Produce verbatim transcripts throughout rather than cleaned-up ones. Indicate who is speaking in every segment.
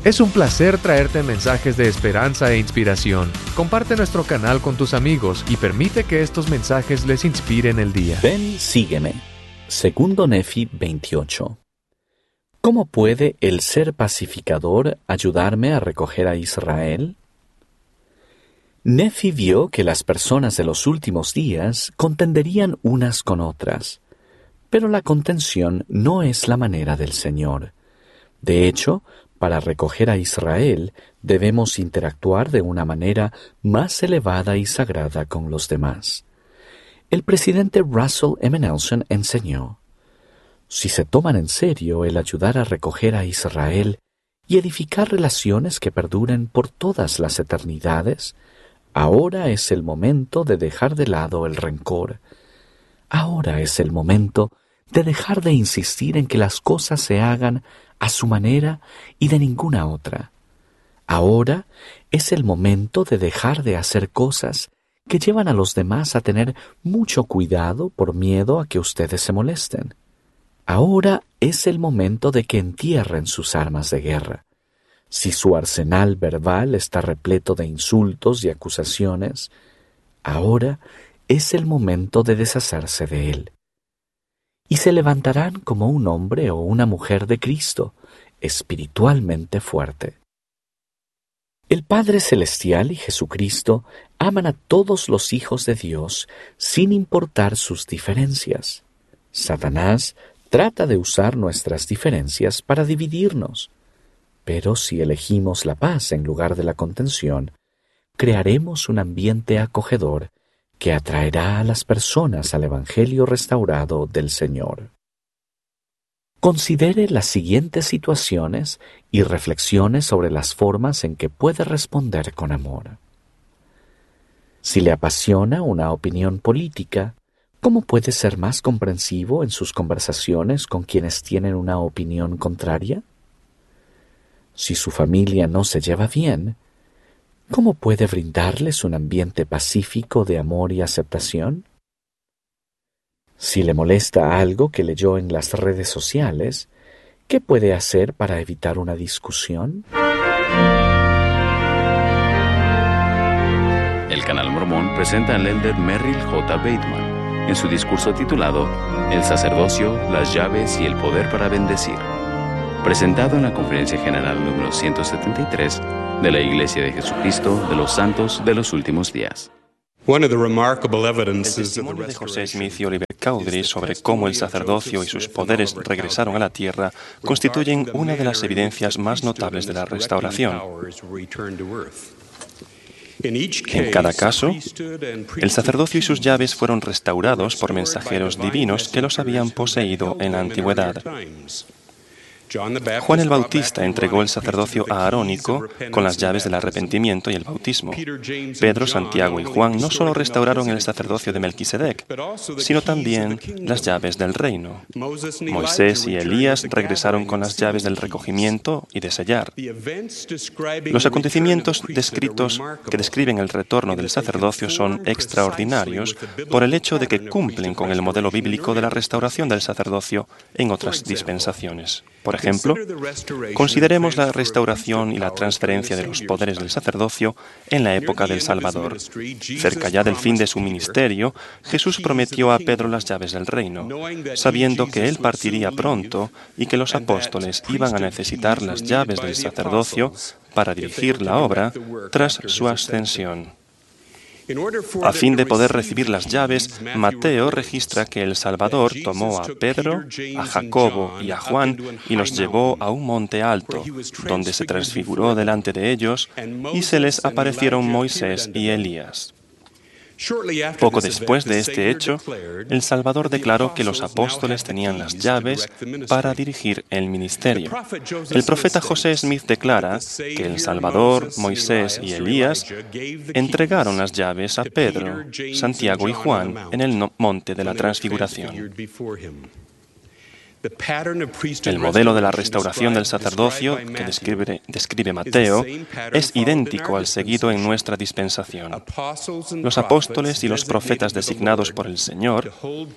Speaker 1: Es un placer traerte mensajes de esperanza e inspiración. Comparte nuestro canal con tus amigos y permite que estos mensajes les inspiren el día.
Speaker 2: Ven, sígueme. Segundo Nefi veintiocho. ¿Cómo puede el ser pacificador ayudarme a recoger a Israel? Nefi vio que las personas de los últimos días contenderían unas con otras, pero la contención no es la manera del Señor. De hecho, para recoger a Israel debemos interactuar de una manera más elevada y sagrada con los demás. El presidente Russell M. Nelson enseñó: si se toman en serio el ayudar a recoger a Israel y edificar relaciones que perduren por todas las eternidades, ahora es el momento de dejar de lado el rencor. Ahora es el momento de dejar de insistir en que las cosas se hagan a su manera y de ninguna otra. Ahora es el momento de dejar de hacer cosas que llevan a los demás a tener mucho cuidado por miedo a que ustedes se molesten. Ahora es el momento de que entierren sus armas de guerra. Si su arsenal verbal está repleto de insultos y acusaciones, ahora es el momento de deshacerse de él. Y se levantarán como un hombre o una mujer de Cristo, espiritualmente fuerte. El Padre Celestial y Jesucristo aman a todos los hijos de Dios sin importar sus diferencias. Satanás trata de usar nuestras diferencias para dividirnos. Pero si elegimos la paz en lugar de la contención, crearemos un ambiente acogedor que atraerá a las personas al Evangelio restaurado del Señor. Considere las siguientes situaciones y reflexione sobre las formas en que puede responder con amor. Si le apasiona una opinión política, ¿cómo puede ser más comprensivo en sus conversaciones con quienes tienen una opinión contraria? Si su familia no se lleva bien, ¿cómo puede brindarles un ambiente pacífico de amor y aceptación? Si le molesta algo que leyó en las redes sociales, ¿qué puede hacer para evitar una discusión?
Speaker 3: El Canal Mormón presenta al elder Merrill J. Bateman en su discurso titulado El sacerdocio, las llaves y el poder para bendecir, presentado en la Conferencia General número ciento setenta y tres de la Iglesia de Jesucristo de los Santos de los Últimos Días.
Speaker 4: El testimonio de José Smith y Oliver Cowdery sobre cómo el sacerdocio y sus poderes regresaron a la tierra constituyen una de las evidencias más notables de la restauración. En cada caso, el sacerdocio y sus llaves fueron restaurados por mensajeros divinos que los habían poseído en la antigüedad. Juan el Bautista entregó el sacerdocio aarónico con las llaves del arrepentimiento y el bautismo. Pedro, Santiago y Juan no solo restauraron el sacerdocio de Melquisedec, sino también las llaves del reino. Moisés y Elías regresaron con las llaves del recogimiento y de sellar. Los acontecimientos descritos que describen el retorno del sacerdocio son extraordinarios por el hecho de que cumplen con el modelo bíblico de la restauración del sacerdocio en otras dispensaciones. Por ejemplo, consideremos la restauración y la transferencia de los poderes del sacerdocio en la época del Salvador. Cerca ya del fin de su ministerio, Jesús prometió a Pedro las llaves del reino, sabiendo que él partiría pronto y que los apóstoles iban a necesitar las llaves del sacerdocio para dirigir la obra tras su ascensión. A fin de poder recibir las llaves, Mateo registra que el Salvador tomó a Pedro, a Jacobo y a Juan y los llevó a un monte alto, donde se transfiguró delante de ellos y se les aparecieron Moisés y Elías. Poco después de este hecho, el Salvador declaró que los apóstoles tenían las llaves para dirigir el ministerio. El profeta José Smith declara que el Salvador, Moisés y Elías entregaron las llaves a Pedro, Santiago y Juan en el monte de la Transfiguración. El modelo de la restauración del sacerdocio que describe, describe Mateo es idéntico al seguido en nuestra dispensación. Los apóstoles y los profetas designados por el Señor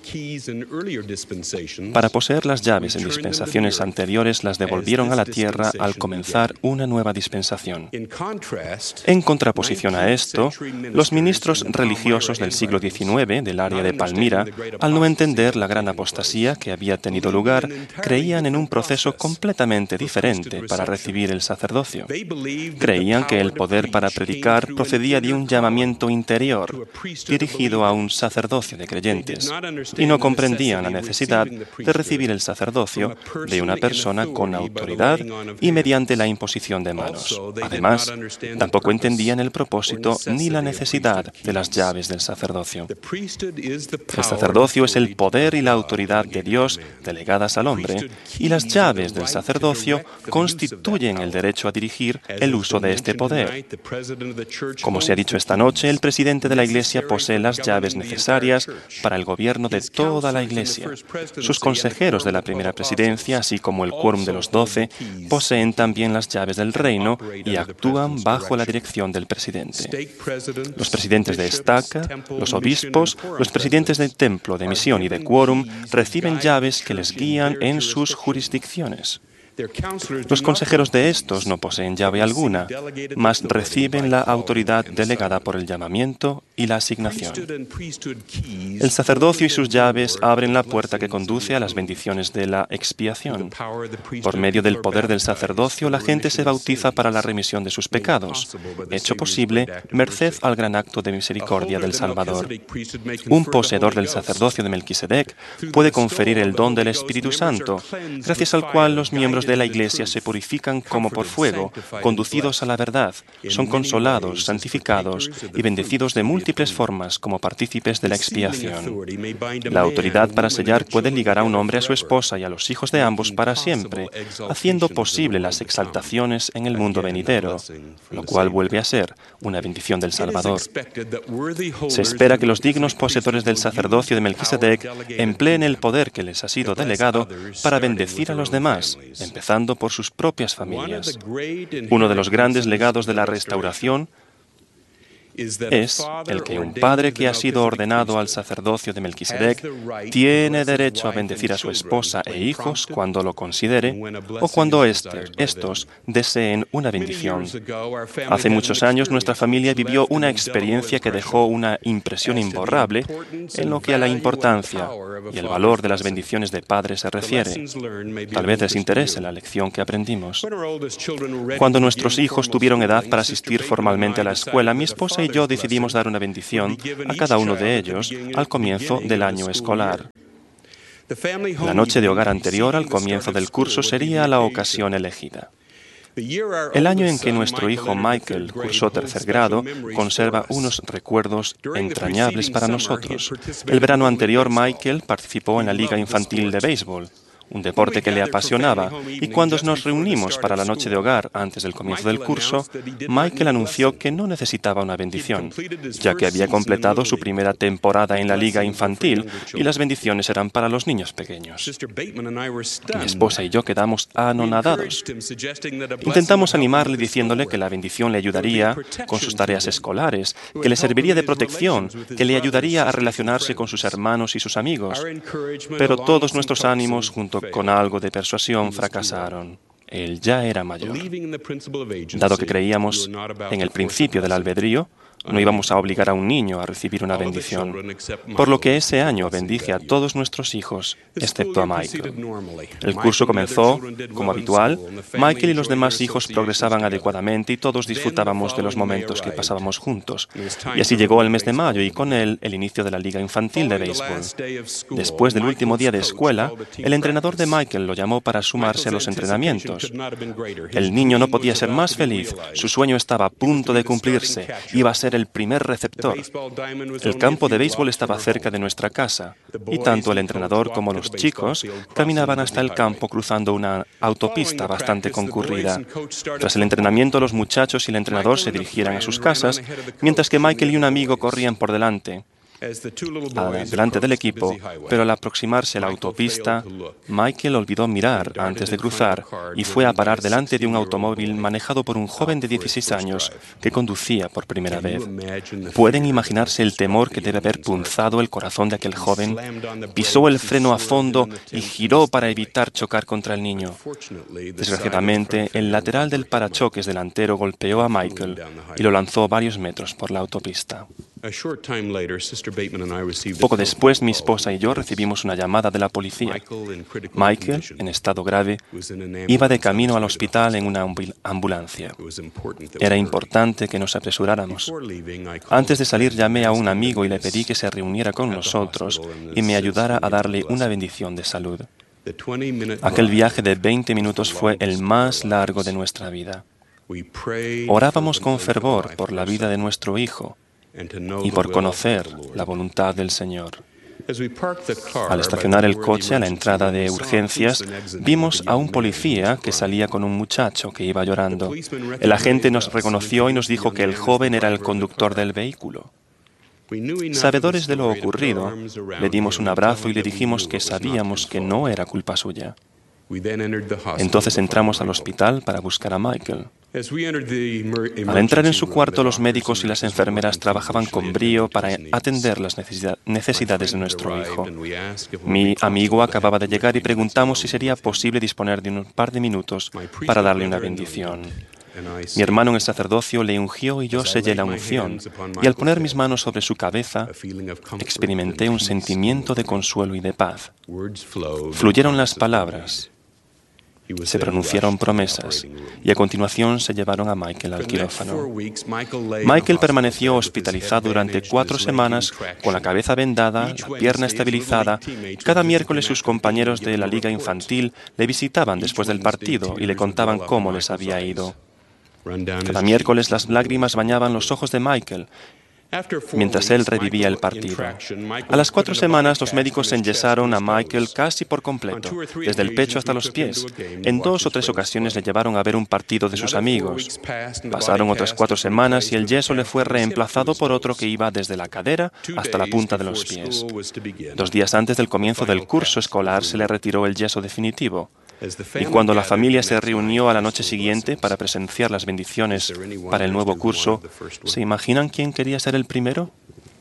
Speaker 4: para poseer las llaves en dispensaciones anteriores las devolvieron a la tierra al comenzar una nueva dispensación. En contraposición a esto, los ministros religiosos del siglo diecinueve del área de Palmira, al no entender la gran apostasía que había tenido lugar, creían en un proceso completamente diferente para recibir el sacerdocio. Creían que el poder para predicar procedía de un llamamiento interior, dirigido a un sacerdocio de creyentes, y no comprendían la necesidad de recibir el sacerdocio de una persona con autoridad y mediante la imposición de manos. Además, tampoco entendían el propósito ni la necesidad de las llaves del sacerdocio. El sacerdocio es el poder y la autoridad de Dios delegadas al hombre, y las llaves del sacerdocio constituyen el derecho a dirigir el uso de este poder. Como se ha dicho esta noche, el presidente de la Iglesia posee las llaves necesarias para el gobierno de toda la Iglesia. Sus consejeros de la primera presidencia, así como el quórum de los doce, poseen también las llaves del reino y actúan bajo la dirección del presidente. Los presidentes de estaca, los obispos, los presidentes del templo, de misión y de quórum reciben llaves que les guían en sus jurisdicciones. Los consejeros de estos no poseen llave alguna, mas reciben la autoridad delegada por el llamamiento y la asignación. El sacerdocio y sus llaves abren la puerta que conduce a las bendiciones de la expiación. Por medio del poder del sacerdocio, la gente se bautiza para la remisión de sus pecados, hecho posible merced al gran acto de misericordia del Salvador. Un poseedor del sacerdocio de Melquisedec puede conferir el don del Espíritu Santo, gracias al cual los miembros de la Iglesia se purifican como por fuego, conducidos a la verdad, son consolados, santificados y bendecidos de múltiples formas como partícipes de la expiación. La autoridad para sellar puede ligar a un hombre a su esposa y a los hijos de ambos para siempre, haciendo posible las exaltaciones en el mundo venidero, lo cual vuelve a ser una bendición del Salvador. Se espera que los dignos poseedores del sacerdocio de Melquisedec empleen el poder que les ha sido delegado para bendecir a los demás, empezando por sus propias familias. Uno de los grandes legados de la restauración es el que un padre que ha sido ordenado al sacerdocio de Melquisedec tiene derecho a bendecir a su esposa e hijos cuando lo considere o cuando este, estos deseen una bendición. Hace muchos años nuestra familia vivió una experiencia que dejó una impresión imborrable en lo que a la importancia y el valor de las bendiciones de padre se refiere. Tal vez les interese la lección que aprendimos. Cuando nuestros hijos tuvieron edad para asistir formalmente a la escuela, mi esposa y yo decidimos dar una bendición a cada uno de ellos al comienzo del año escolar. La noche de hogar anterior al comienzo del curso sería la ocasión elegida. El año en que nuestro hijo Michael cursó tercer grado conserva unos recuerdos entrañables para nosotros. El verano anterior, Michael participó en la Liga Infantil de Béisbol, un deporte que le apasionaba, y cuando nos reunimos para la noche de hogar antes del comienzo del curso, Michael anunció que no necesitaba una bendición, ya que había completado su primera temporada en la liga infantil y las bendiciones eran para los niños pequeños. Mi esposa y yo quedamos anonadados. Intentamos animarle diciéndole que la bendición le ayudaría con sus tareas escolares, que le serviría de protección, que le ayudaría a relacionarse con sus hermanos y sus amigos, pero todos nuestros ánimos junto con algo de persuasión fracasaron. Él ya era mayor. Dado que creíamos en el principio del albedrío, no íbamos a obligar a un niño a recibir una bendición, por lo que ese año bendije a todos nuestros hijos, excepto a Michael. El curso comenzó, como habitual, Michael y los demás hijos progresaban adecuadamente y todos disfrutábamos de los momentos que pasábamos juntos. Y así llegó el mes de mayo y con él el inicio de la Liga Infantil de Béisbol. Después del último día de escuela, el entrenador de Michael lo llamó para sumarse a los entrenamientos. El niño no podía ser más feliz, su sueño estaba a punto de cumplirse, iba a ser el primer receptor. El campo de béisbol estaba cerca de nuestra casa y tanto el entrenador como los chicos caminaban hasta el campo cruzando una autopista bastante concurrida. Tras el entrenamiento, los muchachos y el entrenador se dirigieran a sus casas, mientras que Michael y un amigo corrían por delante. delante del equipo, pero al aproximarse a la autopista, Michael olvidó mirar antes de cruzar y fue a parar delante de un automóvil manejado por un joven de dieciséis años que conducía por primera vez. ¿Pueden imaginarse el temor que debe haber punzado el corazón de aquel joven? Pisó el freno a fondo y giró para evitar chocar contra el niño. Desgraciadamente, el lateral del parachoques delantero golpeó a Michael y lo lanzó varios metros por la autopista. Poco después, mi esposa y yo recibimos una llamada de la policía. Michael, en estado grave, iba de camino al hospital en una ambulancia. Era importante que nos apresuráramos. Antes de salir llamé a un amigo y le pedí que se reuniera con nosotros y me ayudara a darle una bendición de salud. Aquel viaje de veinte minutos fue el más largo de nuestra vida. Orábamos con fervor por la vida de nuestro hijo y por conocer la voluntad del Señor. Al estacionar el coche a la entrada de urgencias, vimos a un policía que salía con un muchacho que iba llorando. El agente nos reconoció y nos dijo que el joven era el conductor del vehículo. Sabedores de lo ocurrido, le dimos un abrazo y le dijimos que sabíamos que no era culpa suya. Entonces entramos al hospital para buscar a Michael. Al entrar en su cuarto, los médicos y las enfermeras trabajaban con brío para atender las necesidades de nuestro hijo. Mi amigo acababa de llegar y preguntamos si sería posible disponer de un par de minutos para darle una bendición. Mi hermano en el sacerdocio le ungió y yo sellé la unción, y al poner mis manos sobre su cabeza, experimenté un sentimiento de consuelo y de paz. Fluyeron las palabras. Se pronunciaron promesas y a continuación se llevaron a Michael al quirófano. Michael permaneció hospitalizado durante cuatro semanas con la cabeza vendada, la pierna estabilizada. Cada miércoles sus compañeros de la liga infantil le visitaban después del partido y le contaban cómo les había ido. Cada miércoles las lágrimas bañaban los ojos de Michael mientras él revivía el partido. A las cuatro semanas, los médicos enyesaron a Michael casi por completo, desde el pecho hasta los pies. En dos o tres ocasiones le llevaron a ver un partido de sus amigos. Pasaron otras cuatro semanas y el yeso le fue reemplazado por otro que iba desde la cadera hasta la punta de los pies. Dos días antes del comienzo del curso escolar se le retiró el yeso definitivo. Y cuando la familia se reunió a la noche siguiente para presenciar las bendiciones para el nuevo curso, ¿se imaginan quién quería ser el primero?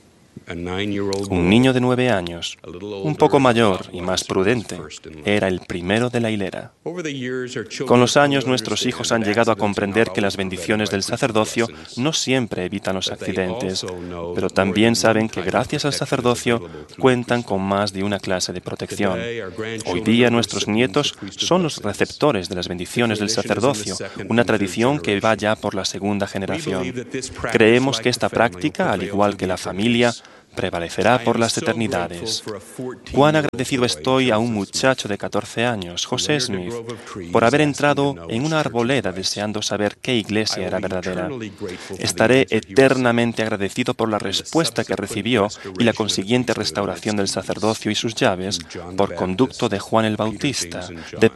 Speaker 4: Un niño de nueve años, un poco mayor y más prudente, era el primero de la hilera. Con los años, nuestros hijos han llegado a comprender que las bendiciones del sacerdocio no siempre evitan los accidentes, pero también saben que gracias al sacerdocio cuentan con más de una clase de protección. Hoy día, nuestros nietos son los receptores de las bendiciones del sacerdocio, una tradición que va ya por la segunda generación. Creemos que esta práctica, al igual que la familia, prevalecerá por las eternidades. Cuán agradecido estoy a un muchacho de catorce años, José Smith, por haber entrado en una arboleda deseando saber qué iglesia era verdadera. Estaré eternamente agradecido por la respuesta que recibió y la consiguiente restauración del sacerdocio y sus llaves por conducto de Juan el Bautista, de